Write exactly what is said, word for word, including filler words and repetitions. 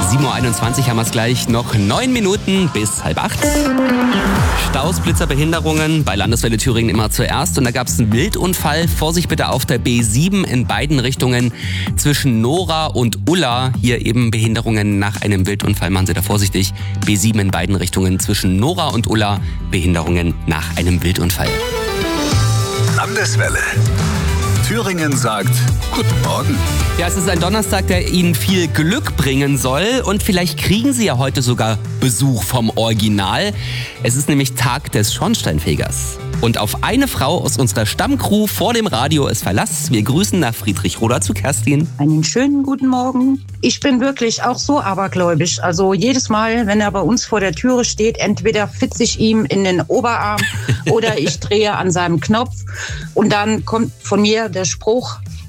sieben Uhr einundzwanzig haben wir es gleich. Noch neun Minuten bis halb acht. Staus, Blitzer, Behinderungen bei Landeswelle Thüringen immer zuerst. Und da gab es einen Wildunfall. Vorsicht bitte auf der B sieben in beiden Richtungen zwischen Nora und Ulla. Hier eben Behinderungen nach einem Wildunfall. Machen Sie da vorsichtig. B sieben in beiden Richtungen zwischen Nora und Ulla. Behinderungen nach einem Wildunfall. Landeswelle. Thüringen sagt Guten Morgen. Ja, es ist ein Donnerstag, der Ihnen viel Glück bringen soll. Und vielleicht kriegen Sie ja heute sogar Besuch vom Original. Es ist nämlich Tag des Schornsteinfegers. Und auf eine Frau aus unserer Stammcrew vor dem Radio ist Verlass. Wir grüßen nach Friedrichroda zu Kerstin. Einen schönen guten Morgen. Ich bin wirklich auch so abergläubisch. Also jedes Mal, wenn er bei uns vor der Türe steht, entweder fitze ich ihm in den Oberarm oder ich drehe an seinem Knopf. Und dann kommt von mir der Spruch,